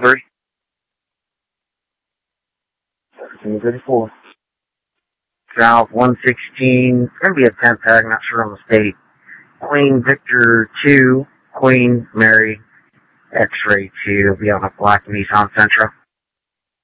3. 1734. South 116, it's going to be a 10 tag, not sure on the state. Queen Victor 2, Queen Mary, X-Ray 2, will be on a black Nissan Sentra.